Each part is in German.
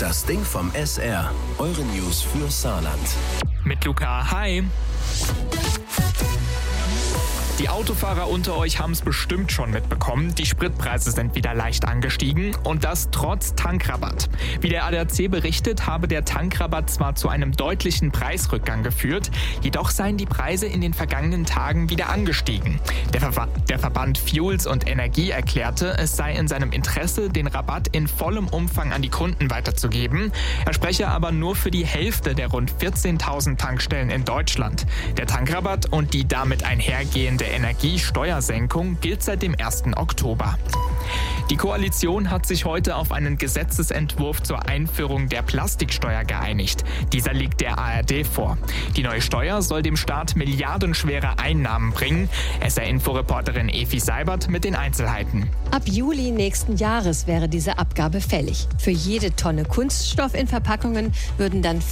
Das Ding vom SR. Eure News für Saarland. Mit Luca, hi. Die Autofahrer unter euch haben es bestimmt schon mitbekommen. Die Spritpreise sind wieder leicht angestiegen und das trotz Tankrabatt. Wie der ADAC berichtet, habe der Tankrabatt zwar zu einem deutlichen Preisrückgang geführt, jedoch seien die Preise in den vergangenen Tagen wieder angestiegen. Der Verband Fuels und Energie erklärte, es sei in seinem Interesse, den Rabatt in vollem Umfang an die Kunden weiterzugeben. Er spreche aber nur für die Hälfte der rund 14.000 Tankstellen in Deutschland. Der Tankrabatt und die damit einhergehende Energiesteuersenkung gilt seit dem 1. Oktober. Die Koalition hat sich heute auf einen Gesetzesentwurf zur Einführung der Plastiksteuer geeinigt. Dieser liegt der ARD vor. Die neue Steuer soll dem Staat milliardenschwere Einnahmen bringen. SR-Info-Reporterin Evi Seibert mit den Einzelheiten. Ab Juli nächsten Jahres wäre diese Abgabe fällig. Für jede Tonne Kunststoff in Verpackungen würden dann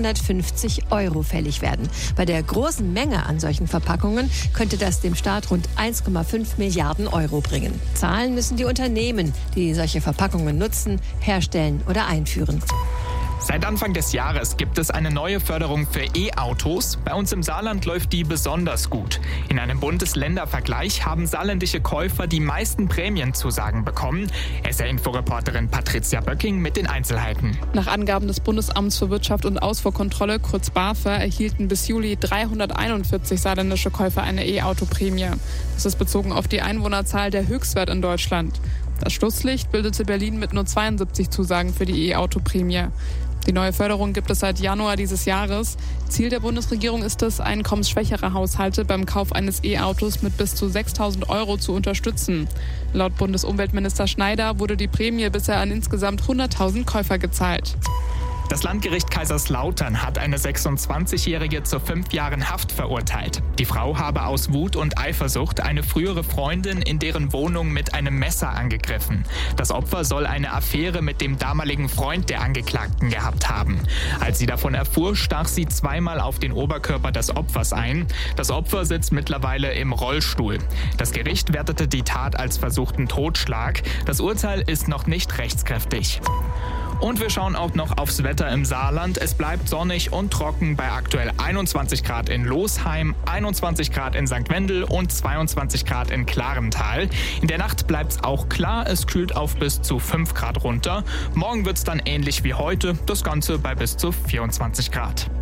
550 € fällig werden. Bei der großen Menge an solchen Verpackungen könnte das dem Staat rund 1,5 Milliarden € bringen. Zahlen müssen die Unternehmen, die solche Verpackungen nutzen, herstellen oder einführen. Seit Anfang des Jahres gibt es eine neue Förderung für E-Autos. Bei uns im Saarland läuft die besonders gut. In einem Bundes-Länder-Vergleich haben saarländische Käufer die meisten Prämienzusagen bekommen. SR-Info-Reporterin Patricia Böcking mit den Einzelheiten. Nach Angaben des Bundesamts für Wirtschaft und Ausfuhrkontrolle, kurz BAFÖ, erhielten bis Juli 341 saarländische Käufer eine E-Auto-Prämie. Das ist bezogen auf die Einwohnerzahl der Höchstwert in Deutschland. Das Schlusslicht bildete Berlin mit nur 72 Zusagen für die E-Auto-Prämie. Die neue Förderung gibt es seit Januar dieses Jahres. Ziel der Bundesregierung ist es, einkommensschwächere Haushalte beim Kauf eines E-Autos mit bis zu 6.000 € zu unterstützen. Laut Bundesumweltminister Schneider wurde die Prämie bisher an insgesamt 100.000 Käufer gezahlt. Das Landgericht Kaiserslautern hat eine 26-Jährige zu 5 Jahren Haft verurteilt. Die Frau habe aus Wut und Eifersucht eine frühere Freundin in deren Wohnung mit einem Messer angegriffen. Das Opfer soll eine Affäre mit dem damaligen Freund der Angeklagten gehabt haben. Als sie davon erfuhr, stach sie zweimal auf den Oberkörper des Opfers ein. Das Opfer sitzt mittlerweile im Rollstuhl. Das Gericht wertete die Tat als versuchten Totschlag. Das Urteil ist noch nicht rechtskräftig. Und wir schauen auch noch aufs Wetter im Saarland. Es bleibt sonnig und trocken bei aktuell 21 Grad in Losheim, 21 Grad in St. Wendel und 22 Grad in Klarental. In der Nacht bleibt es auch klar, es kühlt auf bis zu 5 Grad runter. Morgen wird es dann ähnlich wie heute, das Ganze bei bis zu 24 Grad.